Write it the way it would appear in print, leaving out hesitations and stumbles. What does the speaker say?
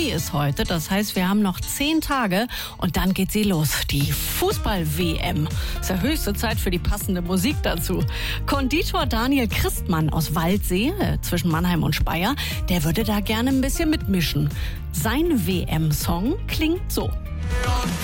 Juni ist heute, das heißt, wir haben noch 10 Tage und dann geht sie los, die Fußball-WM. Ist ja höchste Zeit für die passende Musik dazu. Konditor Daniel Christmann aus Waldsee, zwischen Mannheim und Speyer, der würde da gerne ein bisschen mitmischen. Sein WM-Song klingt so.